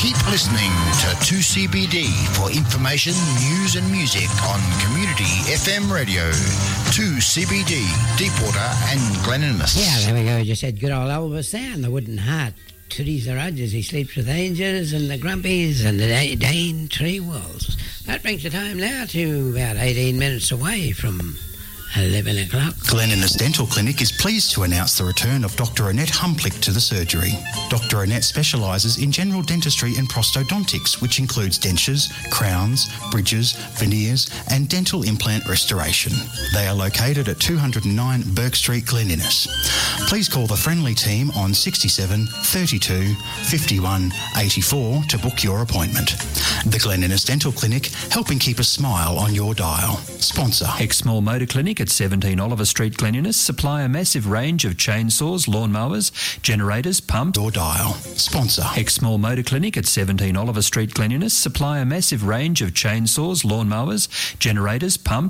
Keep listening to 2CBD for information, news and music on Community FM Radio. 2CBD, Deepwater and Glen Innes. Yeah, there we go. Just had good old Elvis there and the Wooden Heart. Teresa Rogers, He Sleeps with Angels and the Grumpies and the Dane Tree Walls. That brings the time now to about 18 minutes away from 11 o'clock. Glen Innes Dental Clinic is pleased to announce the return of Dr. Annette Humplick to the surgery. Dr. Annette specialises in general dentistry and prosthodontics, which includes dentures, crowns, bridges, veneers and dental implant restoration. They are located at 209 Burke Street, Glen Innes. Please call the friendly team on 67 32 51 84 to book your appointment. The Glen Innes Dental Clinic, helping keep a smile on your dial. Sponsor. Exmoor Motor Clinic at 17 Oliver Street, Glen Innes supply a massive range of chainsaws, lawnmowers, generators, pumps. Your dial. Sponsor. Exmoor Motor Clinic at 17 Oliver Street, Glen Innes supply a massive range of chainsaws, lawnmowers, generators, pumps,